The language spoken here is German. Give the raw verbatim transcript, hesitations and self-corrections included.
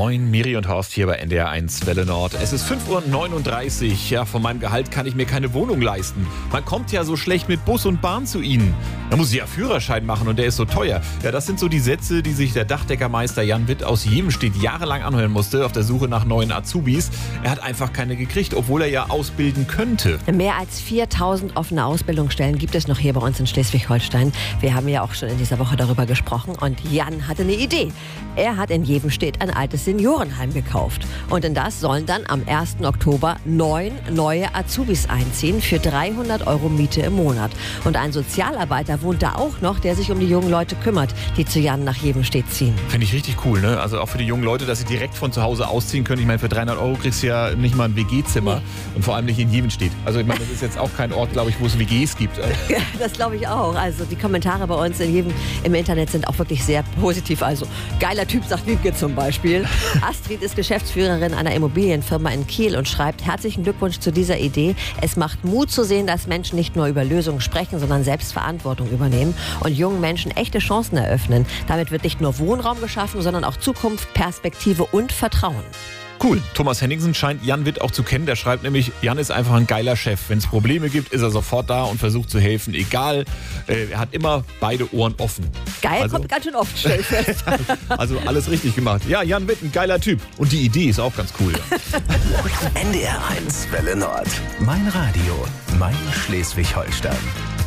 Moin, Miri und Horst hier bei N D R eins Welle Nord. Es ist fünf Uhr neununddreißig. Ja, von meinem Gehalt kann ich mir keine Wohnung leisten. Man kommt ja so schlecht mit Bus und Bahn zu Ihnen. Da muss ich ja Führerschein machen und der ist so teuer. Ja, das sind so die Sätze, die sich der Dachdeckermeister Jan Witt aus Jevenstedt jahrelang anhören musste auf der Suche nach neuen Azubis. Er hat einfach keine gekriegt, obwohl er ja ausbilden könnte. Mehr als viertausend offene Ausbildungsstellen gibt es noch hier bei uns in Schleswig-Holstein. Wir haben ja auch schon in dieser Woche darüber gesprochen und Jan hatte eine Idee. Er hat in Jevenstedt ein altes Seniorenheim gekauft. Und in das sollen dann am ersten Oktober neun neue Azubis einziehen für dreihundert Euro Miete im Monat. Und ein Sozialarbeiter wohnt da auch noch, der sich um die jungen Leute kümmert, die zu Jan nach Jevenstedt ziehen. Finde ich richtig cool, ne? Also auch für die jungen Leute, dass sie direkt von zu Hause ausziehen können. Ich meine, für dreihundert Euro kriegst du ja nicht mal ein W G-Zimmer. Nee. Und vor allem nicht in Jevenstedt. Also ich meine, das ist jetzt auch kein Ort, glaube ich, wo es W Gs gibt. Ja, das glaube ich auch. Also die Kommentare bei uns in jedem, im Internet sind auch wirklich sehr positiv. Also geiler Typ, sagt Wiebke zum Beispiel. Astrid ist Geschäftsführerin einer Immobilienfirma in Kiel und schreibt: Herzlichen Glückwunsch zu dieser Idee. Es macht Mut zu sehen, dass Menschen nicht nur über Lösungen sprechen, sondern selbst Verantwortung übernehmen und jungen Menschen echte Chancen eröffnen. Damit wird nicht nur Wohnraum geschaffen, sondern auch Zukunft, Perspektive und Vertrauen. Cool. Thomas Henningsen scheint Jan Witt auch zu kennen. Der schreibt nämlich, Jan ist einfach ein geiler Chef. Wenn es Probleme gibt, ist er sofort da und versucht zu helfen. Egal, äh, er hat immer beide Ohren offen. Geil, also, kommt ganz schön oft, stell ich fest. Also alles richtig gemacht. Ja, Jan Witt, ein geiler Typ. Und die Idee ist auch ganz cool. N D R eins Welle Nord. Mein Radio, mein Schleswig-Holstein.